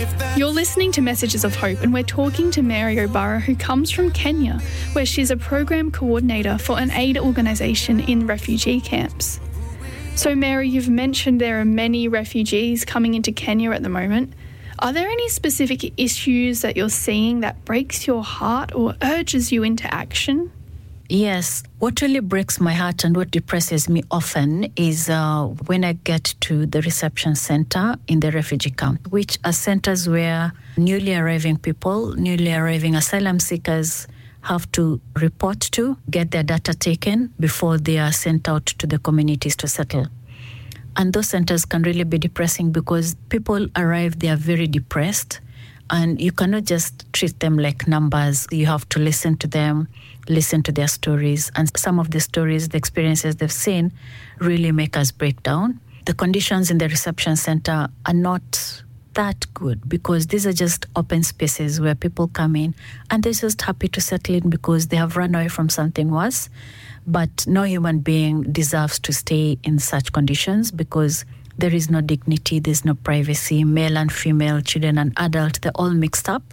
You're listening to Messages of Hope, and we're talking to Mary O'Bara, who comes from Kenya, where she's a program coordinator for an aid organisation in refugee camps. So Mary, you've mentioned there are many refugees coming into Kenya at the moment. Are there any specific issues that you're seeing that breaks your heart or urges you into action? Yes. What really breaks my heart and what depresses me often is when I get to the reception center in the refugee camp, which are centers where newly arriving people, newly arriving asylum seekers have to report to, get their data taken before they are sent out to the communities to settle. And those centers can really be depressing because people arrive, they are very depressed, and you cannot just treat them like numbers. You have to listen to them, listen to their stories. And some of the stories, the experiences they've seen really make us break down. The conditions in the reception center are not that good because these are just open spaces where people come in and they're just happy to settle in because they have run away from something worse. But no human being deserves to stay in such conditions because there is no dignity, there's no privacy, male and female, children and adults, they're all mixed up.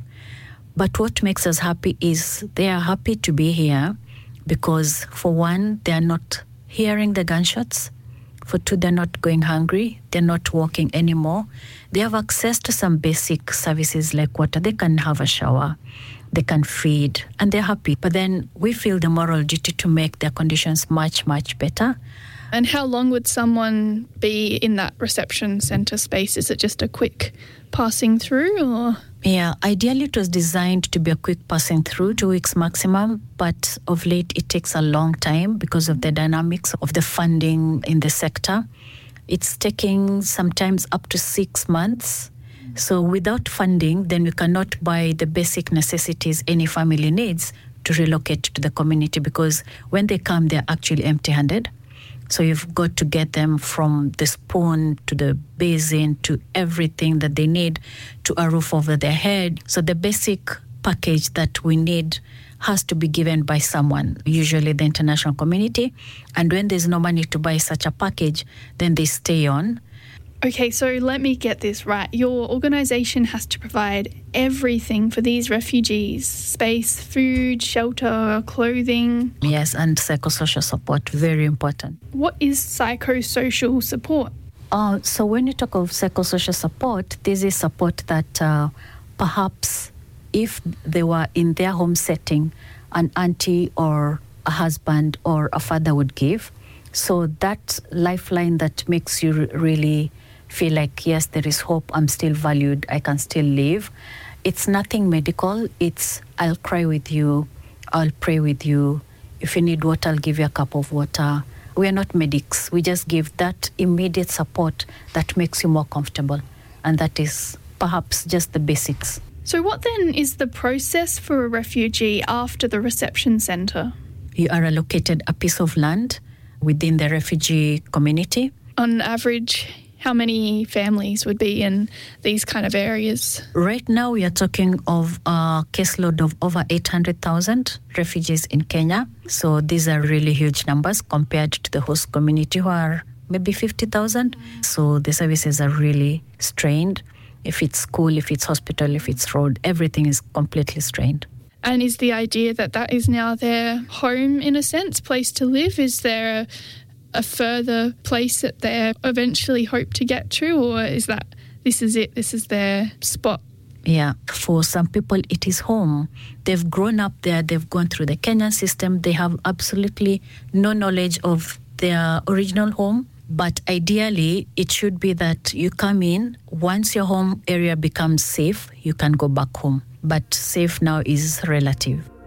But what makes us happy is they are happy to be here because, for one, they are not hearing the gunshots. For two, they're not going hungry. They're not walking anymore. They have access to some basic services like water. They can have a shower. They can feed, and they're happy. But then we feel the moral duty to make their conditions much, much better. And how long would someone be in that reception centre space? Is it just a quick passing through or...? Yeah, ideally it was designed to be a quick passing through, 2 weeks maximum, but of late it takes a long time because of the dynamics of the funding in the sector. It's taking sometimes up to 6 months. So without funding, then we cannot buy the basic necessities any family needs to relocate to the community because when they come, they're actually empty-handed. So you've got to get them from the spoon to the basin to everything that they need to a roof over their head. So the basic package that we need has to be given by someone, usually the international community. And when there's no money to buy such a package, then they stay on. Okay, so let me get this right. Your organisation has to provide everything for these refugees: space, food, shelter, clothing. Yes, and psychosocial support, very important. What is psychosocial support? So when you talk of psychosocial support, this is support that perhaps if they were in their home setting, an auntie or a husband or a father would give. So that lifeline that makes you really feel like, yes, there is hope, I'm still valued, I can still live. It's nothing medical. It's, I'll cry with you, I'll pray with you. If you need water, I'll give you a cup of water. We are not medics. We just give that immediate support that makes you more comfortable. And that is perhaps just the basics. So what then is the process for a refugee after the reception centre? You are allocated a piece of land within the refugee community. On average, how many families would be in these kind of areas? Right now, we are talking of a caseload of over 800,000 refugees in Kenya. So these are really huge numbers compared to the host community who are maybe 50,000. So the services are really strained. If it's school, if it's hospital, if it's road, everything is completely strained. And is the idea that that is now their home, in a sense, place to live? Is there a further place that they eventually hope to get to, or is that this is it, this is their spot? Yeah, for some people it is home. They've grown up there, they've gone through the Kenyan system, they have absolutely no knowledge of their original home. But ideally, it should be that you come in, once your home area becomes safe, you can go back home. But safe now is relative.